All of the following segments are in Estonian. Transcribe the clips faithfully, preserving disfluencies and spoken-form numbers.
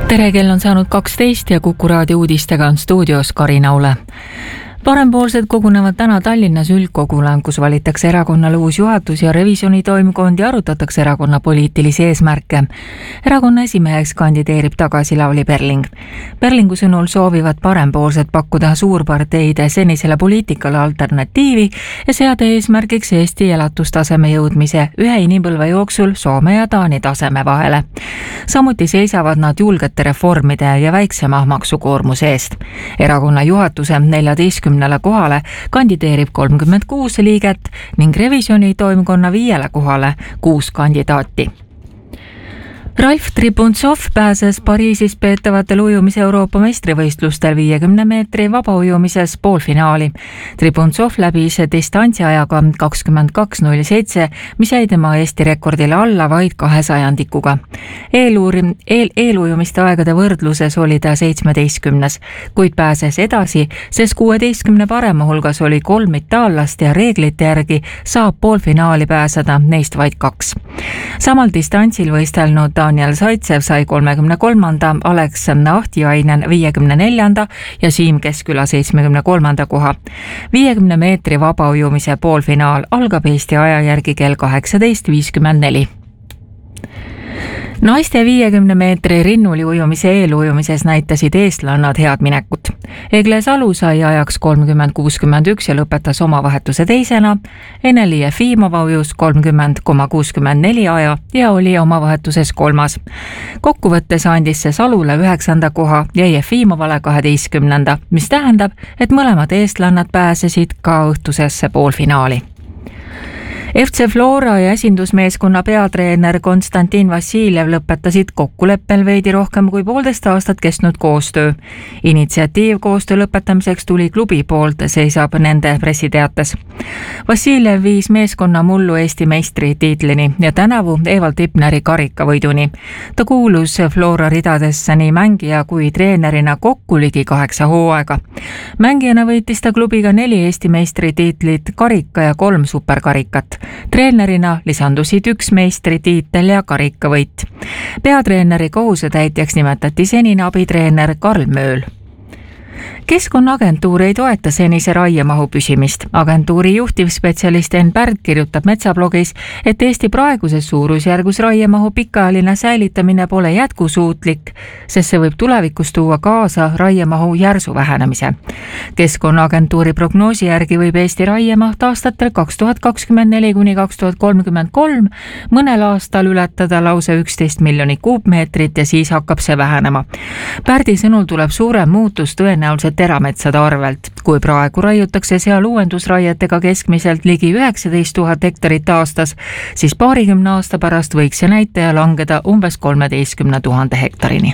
tere, kell on saanud kaksteist ja Kuku raadio uudistega on stuudios Karina Ule. Parempoolsed kogunevad täna Tallinnas üldkogule, kus valitakse erakonnale uus juhatus ja revisjonitoimkond ja arutatakse erakonna poliitilisi eesmärke. Erakonna esimeheks kandideerib tagasi Lavly Perling. Perlingu sõnul soovivad parempoolsed pakkuda suurparteide senisele poliitikale alternatiivi ja seada eesmärgiks Eesti elatustaseme jõudmise ühe inimpõlve jooksul Soome ja Taani taseme vahele. Samuti seisavad nad julgete reformide ja väiksema maksukoormuse eest. Erakonna juhatuse neljateistkümnele kohale kandideerib kolmkümmend kuus liiget ning revisjonitoimkonna viiele kohale kuus kandidaati. Ralf Tribuntsov pääses Pariisis peetavatel ujumise Euroopa meistrivõistlustel viiekümne meetri vabaujumises poolfinaali. Tribuntsov läbis distantsiajaga kakskümmend kaks null seitse, mis jäi tema Eesti rekordile alla vaid kahe sajandikuga. Eeluurim, eel, eelujumiste aegade võrdluses oli ta seitsmeteistkümnes, kuid pääses edasi, sest kuueteistkümne parema hulgas oli kolm itaallast ja reeglite järgi saab poolfinaali pääseda neist vaid kaks. Samal distantsil võistelnud Daniel Zaitsev sai kolmekümne kolmanda, Alex Ahtiainen viiekümne neljanda ja Siim Kesküla seitsmekümne kolmanda koha. viiekümne meetri vabaujumise poolfinaal algab Eesti aja järgi kell kaheksateist viiskümmend neli. Naiste viiekümne meetri rinnuli ujumise eelujumises näitasid eestlannad head minekut. Egle Salu sai ajaks kolmkümmend kuuskümmend üks ja lõpetas oma vahetuse teisena. Eneli Jefimova ujus kolmkümmend koma kuuskümmend neli aja ja oli oma vahetuses kolmas. Kokkuvõttes andis see Salule üheksanda koha ja Jefimovale kaheteistkümnenda, mis tähendab, et mõlemad eestlannad pääsesid ka õhtusesse poolfinaali. F C Flora ja esindusmeeskonna peatreener Konstantin Vassiljev lõpetasid kokkuleppel veidi rohkem kui poolteist aastat kestnud koostöö. Initsiatiiv koostöö lõpetamiseks tuli klubi poolt, seisab nende pressiteates. Vassiljev viis meeskonna mullu Eesti meistri tiitlini ja tänavu Evald Tipneri karikavõiduni. Ta kuulus Flora ridadesse nii mängija kui treenerina kokku ligi kaheksa hooaega. Mängijana võitis ta klubiga neli Eesti meistri tiitlit, karika ja kolm superkarikat. Treenerina lisandusid üks meistritiitel ja karikavõit. Peatreeneri kohusetäitjaks nimetati senine abitreener Karl Mööl. Keskkonnaagentuur ei toeta senise raiemahu püsimist. Agentuuri juhtivspetsialist Enn Pärd kirjutab Metsablogis, et Eesti praeguses suurusjärgus raiemahu pikaajaline säilitamine pole jätkusuutlik, sest see võib tulevikus tuua kaasa raiemahu järsu vähenemise. Keskkonnaagentuuri prognoosi järgi võib Eesti raiemaht aastatel kaks tuhat kakskümmend neli kuni kaks tuhat kolmkümmend kolm mõnel aastal ületada lausa üksteist miljonit kuupmeetrit ja siis hakkab see vähenema. Pärdi sõnul tuleb suurem muutus tõenäoliselt terametsade arvelt. Kui praegu raiutakse seal uuendusraietega keskmiselt ligi üheksateist tuhat hektarit aastas, siis paarikümne aasta pärast võiks see näitaja langeda umbes kolmeteistkümne tuhande hektarini.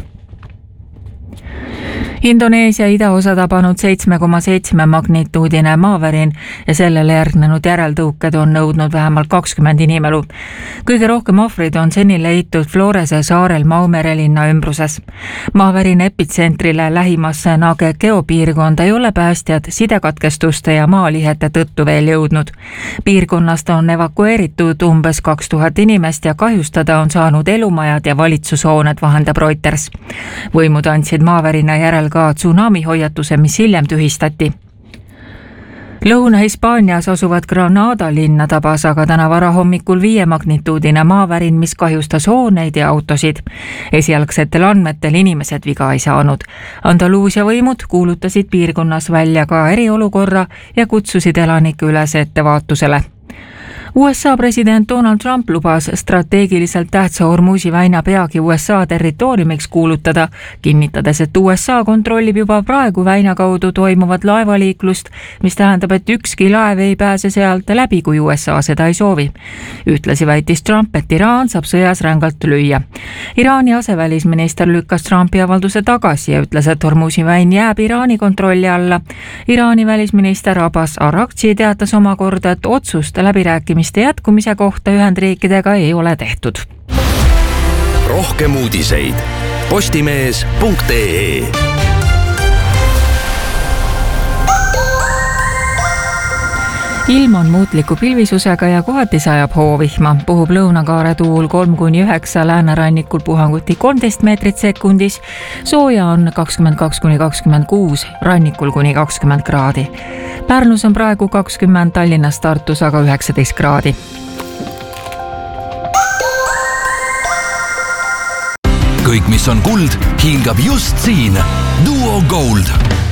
Indoneesia idaosa tabanud seitsme koma seitsme magnituudine maavärin ja sellele järgnenud järeltõuked on nõudnud vähemalt kakskümmend inimelu. Kõige rohkem ohvrid on seni leitud Florese saarel Maumerelinna ümbruses. Maavärin epitsentrile lähimasse Nage geopiirkonda ei ole päästjad sidekatkestuste ja maalihete tõttu veel jõudnud. Piirkonnast on evakueeritud umbes kaks tuhat inimest ja kahjustada on saanud elumajad ja valitsushooned, vahendab Reuters. Võimud andsid maavärina järel ka tsunami hoiatuse, mis hiljem tühistati. Lõuna-Hispaanias asuvad Granada linna tabas aga täna varahommikul viie magnituudine maavärin, mis kahjustas hooneid ja autosid. Esialgsetel andmetel inimesed viga ei saanud. Andaluusia võimud kuulutasid piirkonnas välja ka eriolukorra ja kutsusid elanikke üles ettevaatusele. U S A president Donald Trump lubas strateegiliselt tähtsa Hormuzi väina peagi U S A territooriumiks kuulutada, kinnitades, et U S A kontrollib juba praegu väina kaudu toimuvat laevaliiklust, mis tähendab, et ükski laev ei pääse sealt läbi, kui U S A seda ei soovi. Ühtlasi väitis Trump, et Iraan saab sõjas rängalt lüüa. Iraani asevälisminister lükkas Trumpi avalduse tagasi ja ütles, et Hormuzi väin jääb Iraani kontrolli alla. Iraani välisminister Abbas Araghchi teatas omakorda, et otsust läbirääkimist jätkumise kohta Ühendriikidega ei ole tehtud. Rohkem uudiseid postimees punkt ee. ilm on muutliku pilvisusega ja kohati sajab hoovihma. Puhub lõunakaare tuul kolm kuni üheksa, läänerannikul puhanguti kolmteist meetrit sekundis. Sooja on kakskümmend kaks kuni kakskümmend kuus, rannikul kuni kakskümmend kraadi. Pärnus on praegu kakskümmend, Tallinnas, Tartus aga üheksateist kraadi. Kõik, mis on kuld, hingab just siin. Duo Gold.